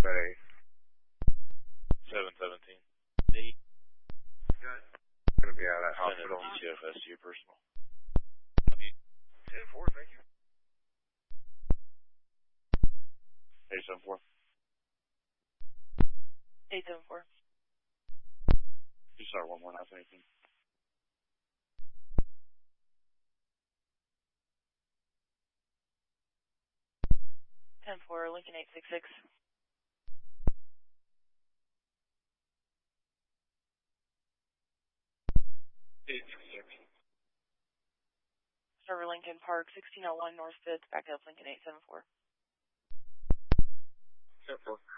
Bay. 717. Going to be out of that hospital. DCFS to your personal. 10-4, thank you. 874. 874. You start 119. 10-4, Lincoln 866. 866. Server Lincoln Park, 1601 North 5th, back up Lincoln 874. 10-4.